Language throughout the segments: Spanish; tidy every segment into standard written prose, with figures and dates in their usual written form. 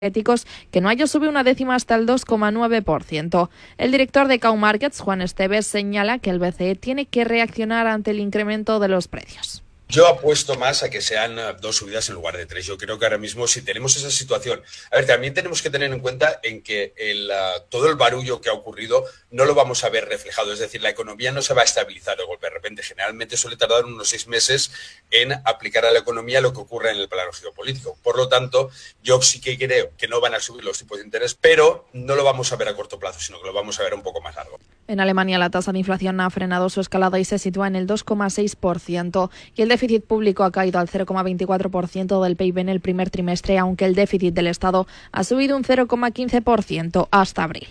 energéticos que no haya subido una décima hasta el 2,9%. El director de Cow Markets, Juan Esteves, señala que el BCE tiene que reaccionar ante el incremento de los precios. Yo apuesto más a que sean 2 subidas en lugar de 3. Yo creo que ahora mismo, si tenemos esa situación... A ver, también tenemos que tener en cuenta en que todo el barullo que ha ocurrido no lo vamos a ver reflejado. Es decir, la economía no se va a estabilizar de golpe de repente. Generalmente suele tardar unos 6 meses en aplicar a la economía lo que ocurre en el plano geopolítico. Por lo tanto, yo sí que creo que no van a subir los tipos de interés, pero no lo vamos a ver a corto plazo, sino que lo vamos a ver un poco más largo. En Alemania la tasa de inflación ha frenado su escalada y se sitúa en el 2,6%. Y el déficit público ha caído al 0,24% del PIB en el primer trimestre, aunque el déficit del Estado ha subido un 0,15% hasta abril.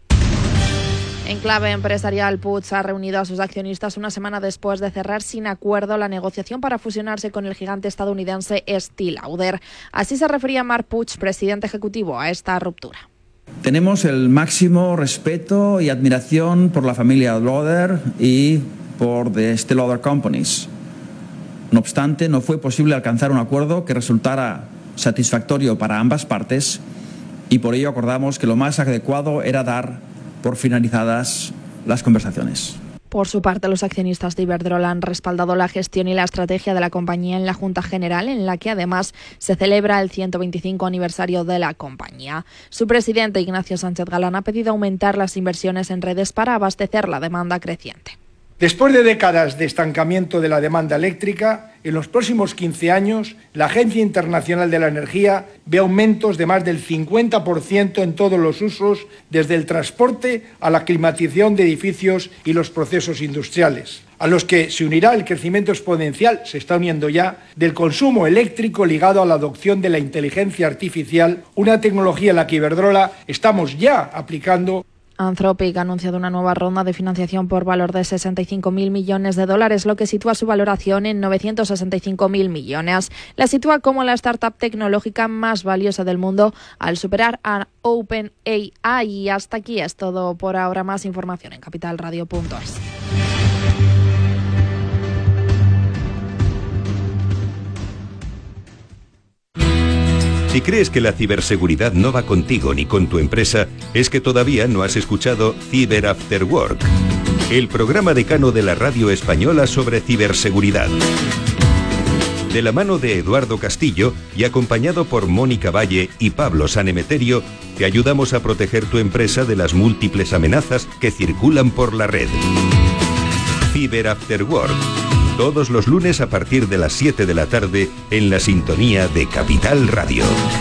En clave empresarial, Puig ha reunido a sus accionistas una semana después de cerrar sin acuerdo la negociación para fusionarse con el gigante estadounidense Estée Lauder. Así se refería Marc Puig, presidente ejecutivo, a esta ruptura. Tenemos el máximo respeto y admiración por la familia Lauder y por The Estée Lauder Companies. No obstante, no fue posible alcanzar un acuerdo que resultara satisfactorio para ambas partes y por ello acordamos que lo más adecuado era dar por finalizadas las conversaciones. Por su parte, los accionistas de Iberdrola han respaldado la gestión y la estrategia de la compañía en la Junta General, en la que además se celebra el 125 aniversario de la compañía. Su presidente, Ignacio Sánchez Galán, ha pedido aumentar las inversiones en redes para abastecer la demanda creciente. Después de décadas de estancamiento de la demanda eléctrica, en los próximos 15 años, la Agencia Internacional de la Energía ve aumentos de más del 50% en todos los usos, desde el transporte a la climatización de edificios y los procesos industriales, a los que se unirá el crecimiento exponencial, se está uniendo ya, del consumo eléctrico ligado a la adopción de la inteligencia artificial, una tecnología en la que Iberdrola estamos ya aplicando. Anthropic ha anunciado una nueva ronda de financiación por valor de $65.000 millones, lo que sitúa su valoración en 965.000 millones. La sitúa como la startup tecnológica más valiosa del mundo al superar a OpenAI. Y hasta aquí es todo por ahora. Más información en capitalradio.es. Si crees que la ciberseguridad no va contigo ni con tu empresa, es que todavía no has escuchado Cyber After Work, el programa decano de la radio española sobre ciberseguridad. De la mano de Eduardo Castillo y acompañado por Mónica Valle y Pablo Sanemeterio, te ayudamos a proteger tu empresa de las múltiples amenazas que circulan por la red. Cyber After Work. Todos los lunes a partir de las 7 de la tarde en la sintonía de Capital Radio.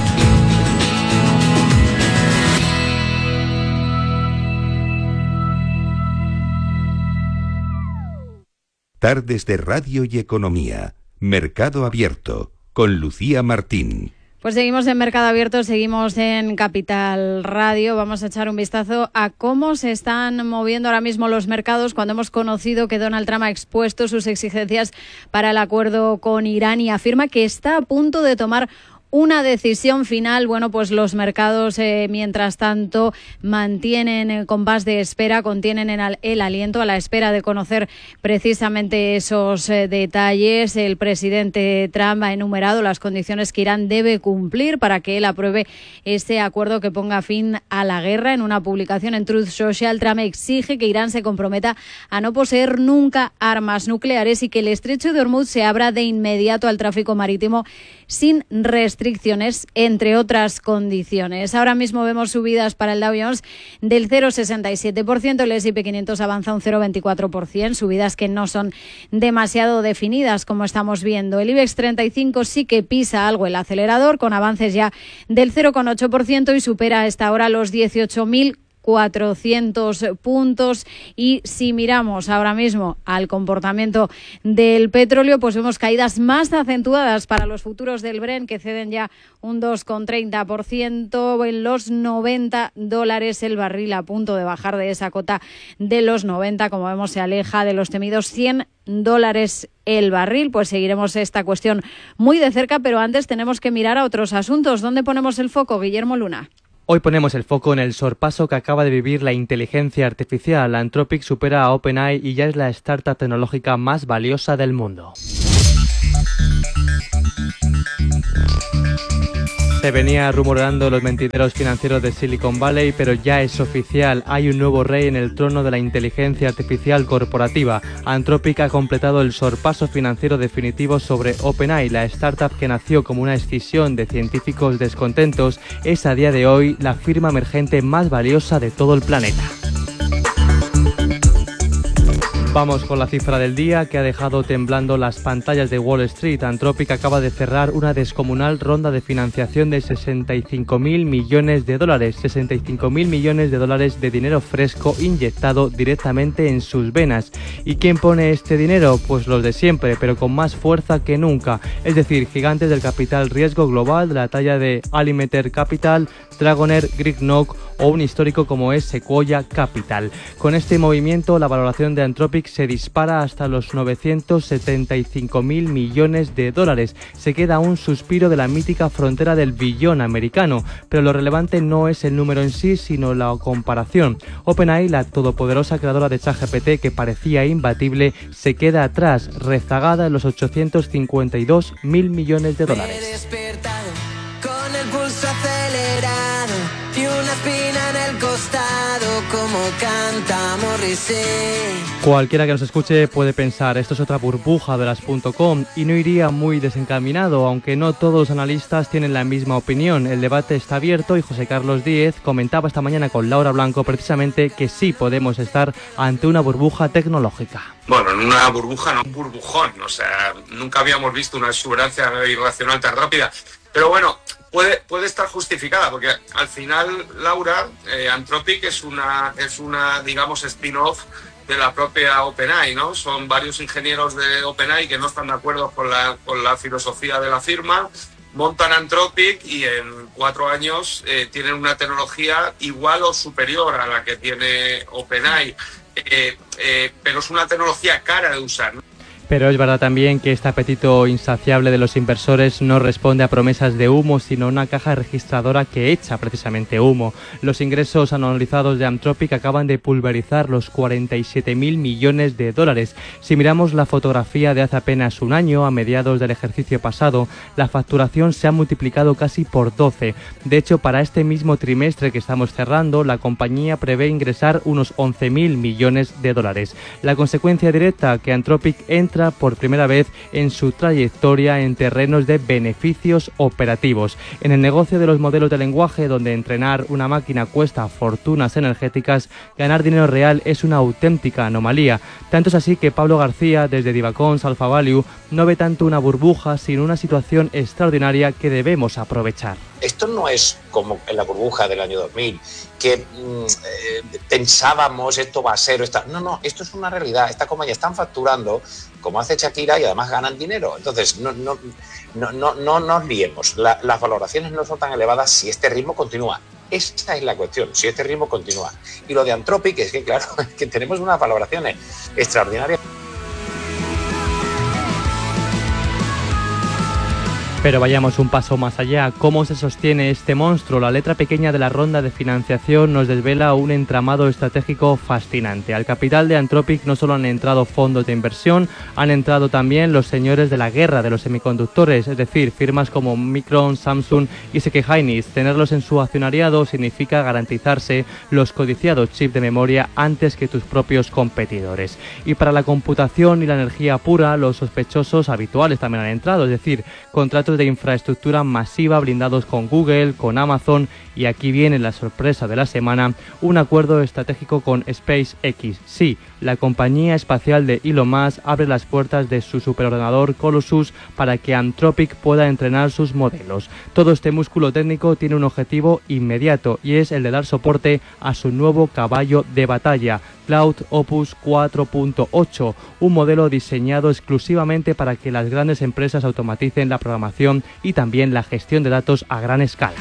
Tardes de Radio y Economía. Mercado Abierto. Con Lucía Martín. Pues seguimos en Mercado Abierto, seguimos en Capital Radio. Vamos a echar un vistazo a cómo se están moviendo ahora mismo los mercados cuando hemos conocido que Donald Trump ha expuesto sus exigencias para el acuerdo con Irán y afirma que está a punto de tomar una decisión final. Bueno, pues los mercados, mientras tanto, mantienen compás de espera, contienen el aliento a la espera de conocer precisamente esos detalles. El presidente Trump ha enumerado las condiciones que Irán debe cumplir para que él apruebe este acuerdo que ponga fin a la guerra. En una publicación en Truth Social, Trump exige que Irán se comprometa a no poseer nunca armas nucleares y que el estrecho de Hormuz se abra de inmediato al tráfico marítimo sin restricciones, entre otras condiciones. Ahora mismo vemos subidas para el Dow Jones del 0,67%, el S&P 500 avanza un 0,24%, subidas que no son demasiado definidas, como estamos viendo. El IBEX 35 sí que pisa algo el acelerador, con avances ya del 0,8% y supera a esta hora los 18.400 puntos. Y si miramos ahora mismo al comportamiento del petróleo, pues vemos caídas más acentuadas para los futuros del Brent, que ceden ya un 2,30% en los $90 el barril, a punto de bajar de esa cota de los 90, como vemos se aleja de los temidos $100 el barril. Pues seguiremos esta cuestión muy de cerca, pero antes tenemos que mirar a otros asuntos. ¿Dónde ponemos el foco, Guillermo Luna? Hoy ponemos el foco en el sorpaso que acaba de vivir la inteligencia artificial. Anthropic supera a OpenAI y ya es la startup tecnológica más valiosa del mundo. Se venía rumoreando los mentideros financieros de Silicon Valley, pero ya es oficial. Hay un nuevo rey en el trono de la inteligencia artificial corporativa. Anthropic ha completado el sorpaso financiero definitivo sobre OpenAI. La startup que nació como una escisión de científicos descontentos es a día de hoy la firma emergente más valiosa de todo el planeta. Vamos con la cifra del día que ha dejado temblando las pantallas de Wall Street. Anthropic acaba de cerrar una descomunal ronda de financiación de 65.000 millones de dólares. 65.000 millones de dólares de dinero fresco inyectado directamente en sus venas. ¿Y quién pone este dinero? Pues los de siempre, pero con más fuerza que nunca. Es decir, gigantes del capital riesgo global de la talla de Alimeter Capital, Dragoner, Greenock o un histórico como es Sequoia Capital. Con este movimiento, la valoración de Anthropic se dispara hasta los 975.000 millones de dólares. Se queda un suspiro de la mítica frontera del billón americano, pero lo relevante no es el número en sí, sino la comparación. OpenAI, la todopoderosa creadora de ChatGPT que parecía imbatible, se queda atrás, rezagada en los 852.000 millones de dólares. Con el pulso acelerado y una espina en el costado, como canta Morrissey. Cualquiera que nos escuche puede pensar, esto es otra burbuja de las .com, y no iría muy desencaminado, aunque no todos los analistas tienen la misma opinión. El debate está abierto y José Carlos Díez comentaba esta mañana con Laura Blanco precisamente que sí podemos estar ante una burbuja tecnológica. Bueno, en una burbuja, no un burbujón, o sea, nunca habíamos visto una exuberancia irracional tan rápida. Pero bueno, puede estar justificada, porque al final, Laura, Anthropic es una digamos, spin-off de la propia OpenAI, ¿no? Son varios ingenieros de OpenAI que no están de acuerdo con la filosofía de la firma, montan Anthropic y en 4 años tienen una tecnología igual o superior a la que tiene OpenAI, pero es una tecnología cara de usar, ¿no? Pero es verdad también que este apetito insaciable de los inversores no responde a promesas de humo, sino a una caja registradora que echa precisamente humo. Los ingresos anualizados de Anthropic acaban de pulverizar los 47.000 millones de dólares. Si miramos la fotografía de hace apenas un año, a mediados del ejercicio pasado, la facturación se ha multiplicado casi por 12. De hecho, para este mismo trimestre que estamos cerrando, la compañía prevé ingresar unos 11.000 millones de dólares. La consecuencia directa, que Anthropic entra por primera vez en su trayectoria en terrenos de beneficios operativos. En el negocio de los modelos de lenguaje, donde entrenar una máquina cuesta fortunas energéticas, ganar dinero real es una auténtica anomalía. Tanto es así que Pablo García, desde Divacons Alpha Value, no ve tanto una burbuja, sino una situación extraordinaria que debemos aprovechar. Esto no es como en la burbuja del año 2000, que pensábamos esto va a ser... No, esto es una realidad. Esta compañía están facturando como hace Shakira y además ganan dinero. Entonces, no nos liemos. Las valoraciones no son tan elevadas si este ritmo continúa. Esta es la cuestión, si este ritmo continúa. Y lo de Anthropic es que, claro, es que tenemos unas valoraciones extraordinarias. Pero vayamos un paso más allá. ¿Cómo se sostiene este monstruo? La letra pequeña de la ronda de financiación nos desvela un entramado estratégico fascinante. Al capital de Anthropic no solo han entrado fondos de inversión, han entrado también los señores de la guerra de los semiconductores, es decir, firmas como Micron, Samsung y SK Hynix. Tenerlos en su accionariado significa garantizarse los codiciados chips de memoria antes que tus propios competidores. Y para la computación y la energía pura, los sospechosos habituales también han entrado, es decir, contratos de infraestructura masiva blindados con Google, con Amazon y aquí viene la sorpresa de la semana, un acuerdo estratégico con SpaceX. Sí, la compañía espacial de Elon Musk abre las puertas de su superordenador Colossus para que Anthropic pueda entrenar sus modelos. Todo este músculo técnico tiene un objetivo inmediato y es el de dar soporte a su nuevo caballo de batalla, Cloud Opus 4.8, un modelo diseñado exclusivamente para que las grandes empresas automaticen la programación y también la gestión de datos a gran escala.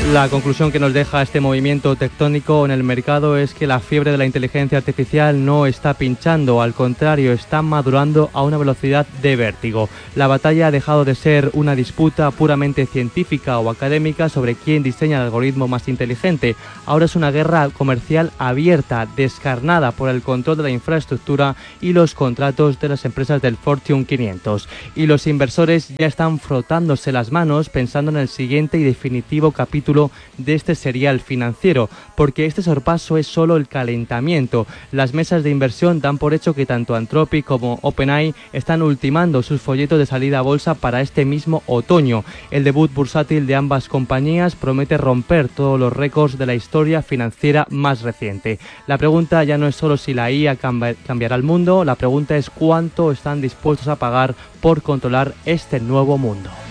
La conclusión que nos deja este movimiento tectónico en el mercado es que la fiebre de la inteligencia artificial no está pinchando, al contrario, está madurando a una velocidad de vértigo. La batalla ha dejado de ser una disputa puramente científica o académica sobre quién diseña el algoritmo más inteligente. Ahora es una guerra comercial abierta, descarnada por el control de la infraestructura y los contratos de las empresas del Fortune 500. Y los inversores ya están frotándose las manos pensando en el siguiente y definitivo capítulo de este serial financiero, porque este sorpaso es solo el calentamiento. Las mesas de inversión dan por hecho que tanto Anthropic como OpenAI están ultimando sus folletos de salida a bolsa para este mismo otoño. El debut bursátil de ambas compañías promete romper todos los récords de la historia financiera más reciente. La pregunta ya no es solo si la IA cambiará el mundo, la pregunta es cuánto están dispuestos a pagar por controlar este nuevo mundo.